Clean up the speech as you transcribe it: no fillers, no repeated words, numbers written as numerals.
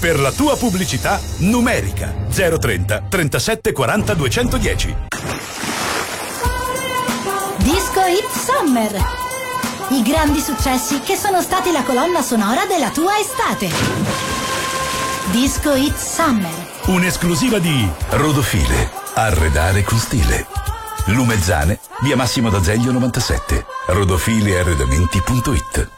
Per la tua pubblicità, Numerica 030 37 40 210. Disco Hit Summer. I grandi successi che sono stati la colonna sonora della tua estate. Disco Hit Summer. Un'esclusiva di Rodofile. Arredare con stile. Lumezzane, via Massimo d'Azeglio 97. Rodofilearredamenti.it.